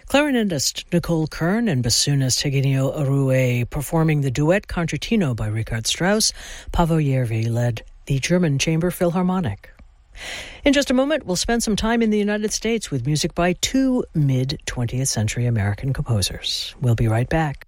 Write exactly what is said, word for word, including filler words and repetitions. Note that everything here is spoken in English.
Clarinetist Nicole Kern and bassoonist Eugenio Arue performing the duet Concertino by Richard Strauss. Paavo Järvi led the German Chamber Philharmonic. In just a moment, we'll spend some time in the United States with music by two mid-twentieth century American composers. We'll be right back.